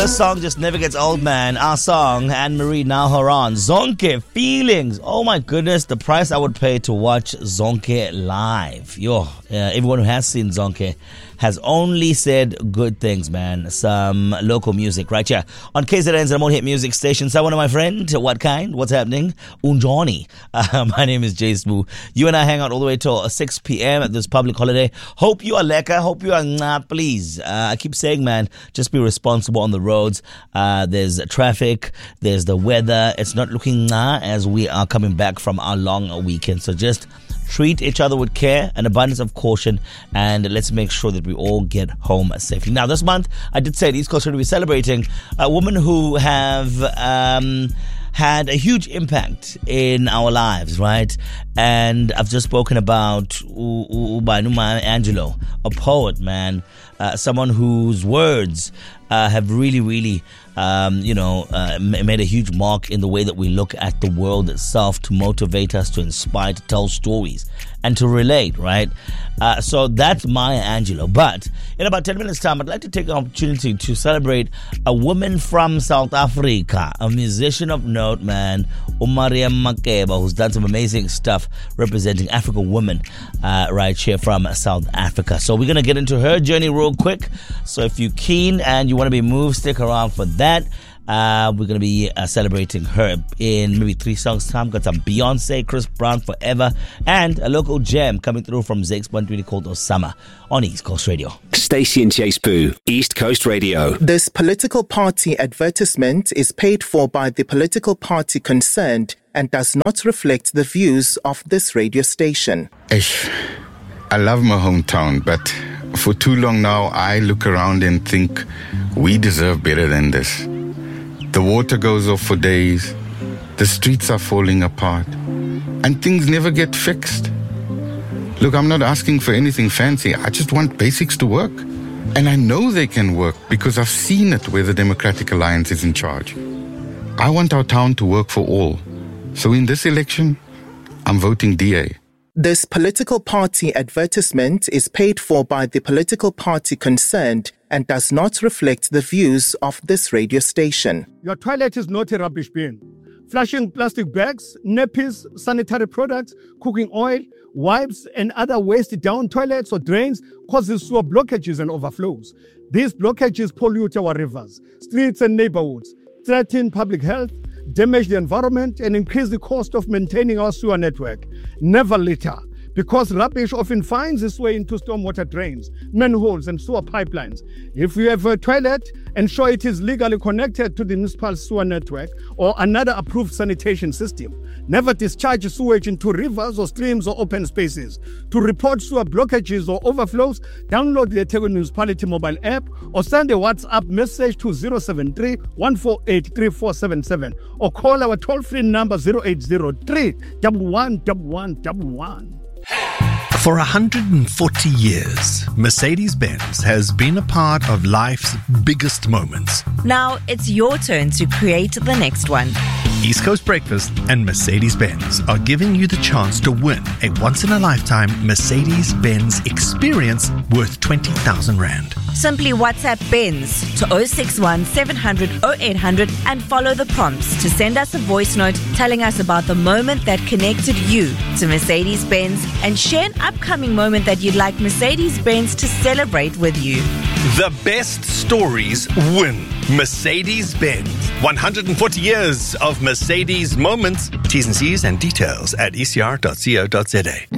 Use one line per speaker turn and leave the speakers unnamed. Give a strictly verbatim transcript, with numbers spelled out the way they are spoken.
This song just never gets old, man. Our song, Anne-Marie Nahoran, Zonke, Feelings. Oh my goodness, the price I would pay to watch Zonke live. Yo, uh, everyone who has seen Zonke has only said good things, man. Some local music right here on K Z N's Remote Hit Music Station. Someone of my friend, what kind? What's happening? Unjoni. Uh, my name is Jay Smooth. You and I hang out all the way till six p.m. at this public holiday. Hope you are lekker. Hope you are nah, please. Uh, I keep saying, man, just be responsible on the roads. Uh, there's traffic. There's the weather. It's not looking nah as we are coming back from our long weekend. So just treat each other with care and abundance of caution, and let's make sure that we all get home safely. Now, this month, I did say at East Coast we're celebrating a woman who have um, had a huge impact in our lives, right? And I've just spoken about Ubanuma Angelo, a poet, man, uh, someone whose words uh, have really, really Um, you know, uh, made a huge mark in the way that we look at the world itself, to motivate us, to inspire, to tell stories, and to relate, right? Uh, so that's Maya Angelou. But in about ten minutes' time, I'd like to take the opportunity to celebrate a woman from South Africa, a musician of note, man, Umariam Makeba, who's done some amazing stuff representing African women uh, right here from South Africa. So we're going to get into her journey real quick. So if you're keen and you want to be moved, stick around for that. Uh, we're going to be uh, celebrating her in maybe three songs' time. Got some Beyonce, Chris Brown, Forever, and a local gem coming through from Zakes one twenty called Osama on East Coast Radio.
Stacey and Chase Poo, East Coast Radio.
This political party advertisement is paid for by the political party concerned and does not reflect the views of this radio station.
Ish, I love my hometown, but for too long now, I look around and think we deserve better than this. The water goes off for days, the streets are falling apart, and things never get fixed. Look, I'm not asking for anything fancy. I just want basics to work. And I know they can work because I've seen it where the Democratic Alliance is in charge. I want our town to work for all. So in this election, I'm voting D A.
This political party advertisement is paid for by the political party concerned and does not reflect the views of this radio station.
Your toilet is not a rubbish bin. Flushing plastic bags, nappies, sanitary products, cooking oil, wipes, and other waste down toilets or drains causes sewer blockages and overflows. These blockages pollute our rivers, streets, and neighborhoods, threaten public health, damage the environment, and increase the cost of maintaining our sewer network. Never litter, because rubbish often finds its way into stormwater drains, manholes, and sewer pipelines. If you have a toilet, ensure it is legally connected to the municipal sewer network or another approved sanitation system. Never discharge sewage into rivers or streams or open spaces. To report sewer blockages or overflows, download the eThekwini Municipality mobile app or send a WhatsApp message to zero seven three, one four eight, three four seven seven or call our toll-free number zero eight zero three, one one one one one.
For one hundred forty years, Mercedes-Benz has been a part of life's biggest moments.
Now it's your turn to create the next one.
East Coast Breakfast and Mercedes-Benz are giving you the chance to win a once-in-a-lifetime Mercedes-Benz experience worth twenty thousand rand.
Simply WhatsApp Benz to zero six one, seven hundred, zero eight hundred and follow the prompts to send us a voice note telling us about the moment that connected you to Mercedes-Benz and share an upcoming moment that you'd like Mercedes-Benz to celebrate with you.
The best stories win. Mercedes-Benz. one hundred forty years of Mercedes moments. T's and C's and details at e c r dot co dot z a.